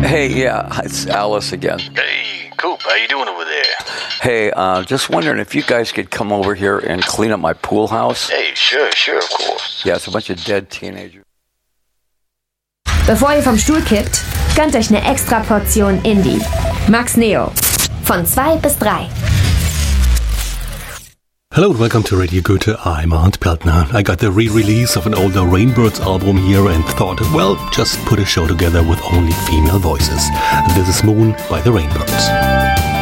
Hey, yeah, it's Alice again. Hey, Coop, how you doing over there? Hey, just wondering if you guys could come over here and clean up my pool house. Hey, sure, of course. Yeah, it's a bunch of dead teenagers. Bevor ihr vom Stuhl kippt, gönnt euch eine extra Portion Indie. Max Neo. Von 2 bis 3. Hello and welcome to Radio Goethe. I'm Arndt Plattner. I got the re-release of an older Rainbirds album here and thought, well, just put a show together with only female voices. This is Moon by the Rainbirds.